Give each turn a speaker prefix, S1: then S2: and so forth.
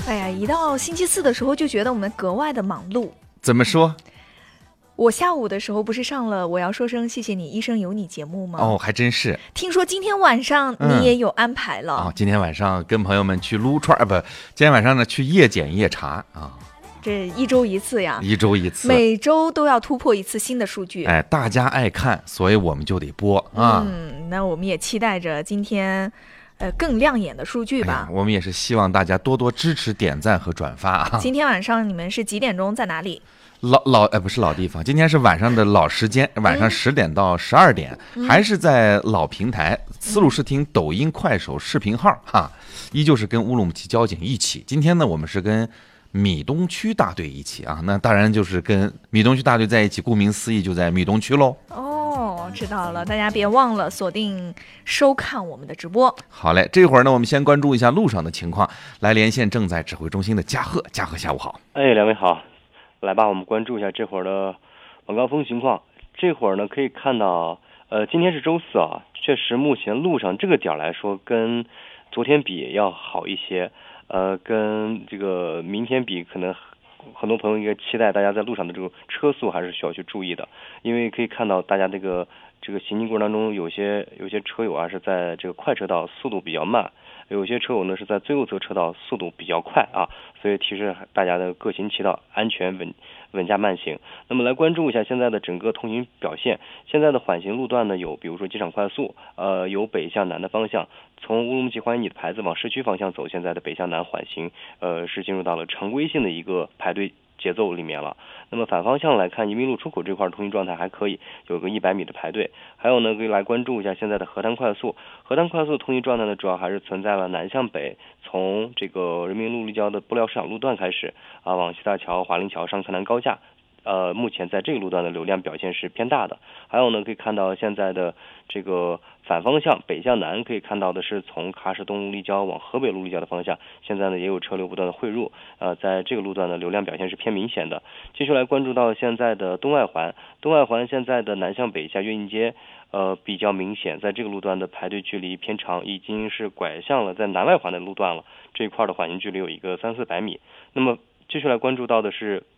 S1: 哎呀，一到星期四的时候就觉得我们格外的忙碌。
S2: 怎么说？
S1: 我下午的时候不是上了我要说声谢谢你，医生有你节目吗？
S2: 哦，还真是。
S1: 听说今天晚上你也有安排了。
S2: 哦，今天晚上跟朋友们去撸串不，今天晚上呢去夜检夜查啊。
S1: 这一周一次呀，
S2: 一周一次，
S1: 每周都要突破一次新的数据。
S2: 哎，大家爱看，所以我们就得播啊。
S1: 那我们也期待着今天，更亮眼的数据吧。
S2: 我们也是希望大家多多支持、点赞和转发啊。
S1: 今天晚上你们是几点钟在哪里？
S2: 不是老地方，今天是晚上的老时间，晚上10点到12点，还是在老平台丝路视听、抖音、快手视频号哈，依旧是跟乌鲁木齐交警一起。今天呢，我们是跟米东区大队一起啊，那当然就是跟米东区大队在一起，顾名思义就在米东区喽。
S1: 哦，知道了，大家别忘了锁定收看我们的直播。
S2: 好嘞，这会儿呢，我们先关注一下路上的情况，来连线正在指挥中心的嘉禾。嘉禾，下午好。
S3: 两位好。来吧，我们关注一下这会儿的晚高峰情况。这会儿呢，可以看到，今天是周四啊，确实目前路上这个点来说，跟昨天比要好一些。跟这个明天比，可能很多朋友应该期待大家在路上的这个车速还是需要去注意的，因为可以看到大家这个行进过程当中，有些车友啊是在这个快车道速度比较慢。有些车友呢是在最右侧车道速度比较快啊，所以提示大家的各行其道，安全稳驾慢行。那么来关注一下现在的整个通行表现。现在的缓行路段呢有，比如说机场快速，由北向南的方向，从乌鲁木齐欢迎你的牌子往市区方向走，现在的北向南缓行，是进入到了常规性的一个排队节奏里面了。那么反方向来看，宜宾路出口这块通行状态还可以，有个100米的排队。还有呢，可以来关注一下现在的河滩快速。河滩快速通行状态呢，主要还是存在了南向北，从这个人民路立交的布料市场路段开始啊，往西大桥、华林桥、上柯南高架。目前在这个路段的流量表现是偏大的。还有呢，可以看到现在的这个反方向北向南，可以看到的是从喀什东路立交往河北路立交的方向，现在呢也有车流不断的汇入，在这个路段的流量表现是偏明显的。接下来关注到现在的东外环现在的南向北下越印街，比较明显，在这个路段的排队距离偏长，已经是拐向了在南外环的路段了，这一块的缓行距离有一个300-400米。那么接下来关注到的是